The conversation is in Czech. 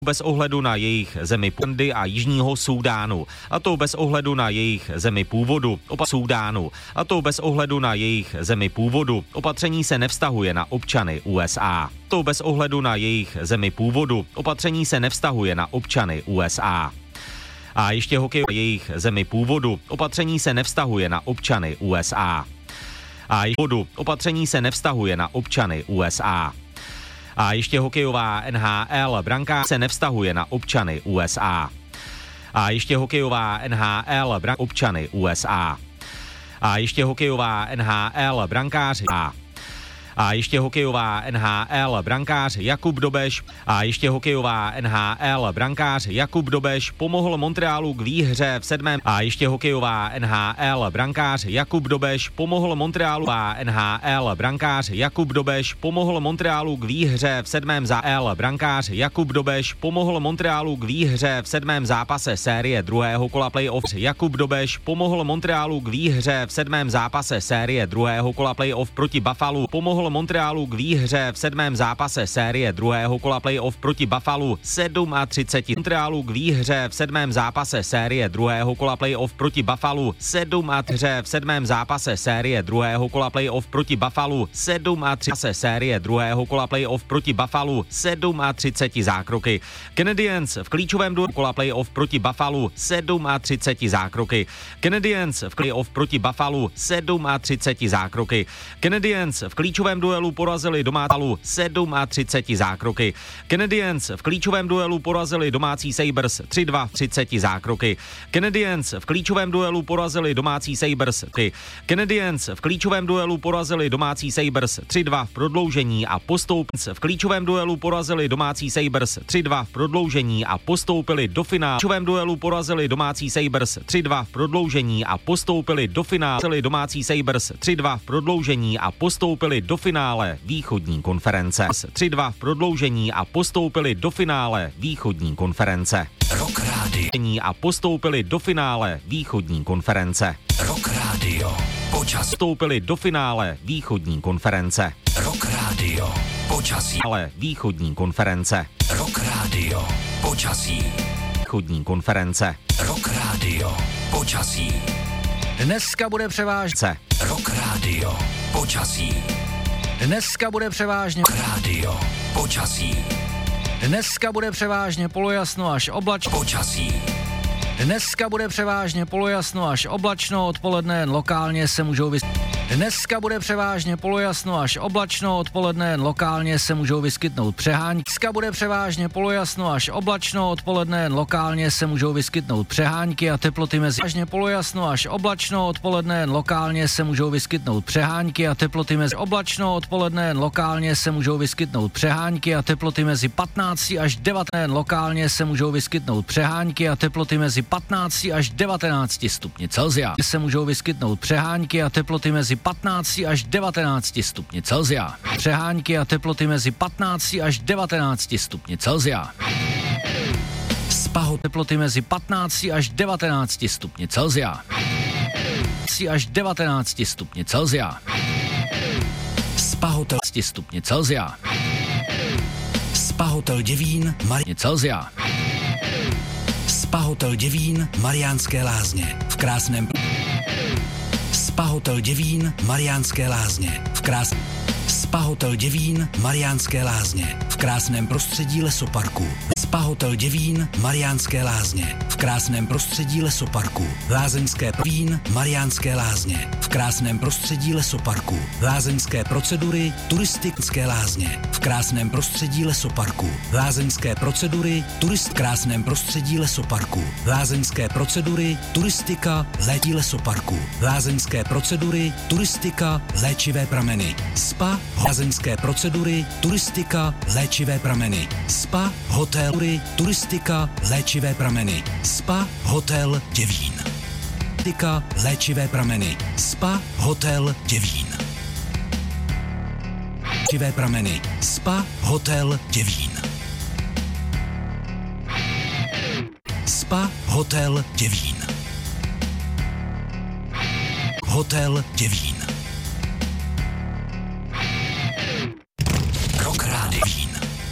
bez ohledu na jejich zemi původu a Jižního Súdánu, a to bez ohledu na jejich zemi původu, Súdánu, a to bez ohledu na jejich zemi původu. Opatření se nevztahuje na občany USA. To bez ohledu na jejich zemi původu. Opatření se nevztahuje na občany USA. A ještě hokej jejich zemi původu. Opatření se nevztahuje na občany USA. A opatření se nevztahuje na občany USA. A ještě hokejová NHL, brankář se nevztahuje na občany USA. A ještě hokejová NHL, občany USA. A ještě hokejová NHL, brankář a ještě hokejová NHL brankář Jakub Dobeš pomohl Montrealu k výhře v 7. A ještě hokejová NHL brankář Jakub Dobeš pomohl Montrealu k výhře v 7. brankář Jakub Dobeš pomohl Montrealu k výhře v 7. zápase série druhého kola playoff. Jakub Dobeš pomohl Montrealu k výhře v 7. zápase série druhého kola playoff proti Buffalu. Pomohl Montrealu k výhře v 7. zápase série druhého kola playoff proti Buffalu 37. Montrealu k výhře v 7. zápase série druhého kola playoff proti Buffalu 37. v 7. zápase série druhého kola playoff proti Buffalu 37. série druhého kola playoff proti Buffalu 37 zákroky. Canadiens v klíčovém duelu kola playoff proti Buffalu 37 zákroky. Canadiens v playoff proti Buffalu 37 zákroky. Canadiens v klíčovém duelu porazili domácí 37 zákroky. Canadiens v klíčovém duelu porazili domácí Sabres 3-2 30 zákroky. Canadiens v klíčovém duelu porazili domácí Sabres. Canadiens v klíčovém duelu porazili domácí Sabres 3-2 v prodloužení a postoupili v klíčovém duelu porazili domácí Sabres 3-2 v prodloužení a postoupili do finále. V klíčovém duelu porazili domácí Sabres 3-2 v prodloužení a postoupili do finále. Domácí Sabres 3-2 v prodloužení a postoupili do finále východní konference. 3-2 v prodloužení a postoupili do finále východní konference. Rock Radio. A postoupili do finále východní konference. Rock Radio. Počasí. Postoupili do finále východní konference. Rock Radio. Počasí. Ale východní konference. Rock Radio. Počasí. Východní konference. Rock Radio. Počasí. Dneska bude převážně. Rock Radio. Počasí. Dneska bude převážně. Radio. Počasí. Dneska bude převážně polojasno až oblačno. Počasí. Dneska bude převážně polojasno až oblačno, odpoledne jen lokálně se můžou Dneska bude převážně polojasno až oblačno, odpoledne jen lokálně se můžou vyskytnout přehánky. Dneska bude převážně polojasno až oblačno, odpoledne jen lokálně se můžou vyskytnout přehánky a teploty mezi polojasno až oblačno, odpoledne jen lokálně se můžou vyskytnout přehánky a teploty mezi oblačno, odpoledne jen lokálně se můžou vyskytnout přehánky a teploty mezi 15 až 19 lokálně se můžou vyskytnout přehánky a teploty mezi 15 až 19 stupni Celsia. Se můžou vyskytnout přehánky a teploty mezi 15 až 19 stupni Celsia. Přehánky a teploty mezi 15 až 19 stupni Celsia. Teploty mezi 15 až 19 stupni Celsia. Až 19 stupni Celsia. Spahotel stupni Celsia. Spahotel Děvín, Celsia. Spahotel Děvín, Mariánské Lázně. V krásném Spahotel Děvín, Mariánské Lázně. Spahotel Děvín, Mariánské Lázně. V krásném prostředí lesoparku. Spahotel Děvín, Mariánské Lázně. V krásném prostředí lesoparku. Lázeňské Děvín, Mariánské Lázně. V krásném prostředí lesoparku. Lázeňské procedury, turistické lázně. V krásném prostředí lesoparku. Lázeňské procedury, v krásném prostředí lesoparku. Lázeňské procedury, turistika, létí lesoparku. Lázeňské procedury, turistika, léčivé prameny. Spa, lázeňské procedury, turistika, léčivé prameny. Spa, hotel, turistika, léčivé prameny. Spa, hotel Děvín. Turistika, léčivé prameny. Spa, hotel Děvín. Léčivé prameny. Spa, hotel Děvín. Spa, hotel Děvín. Hotel Děvín.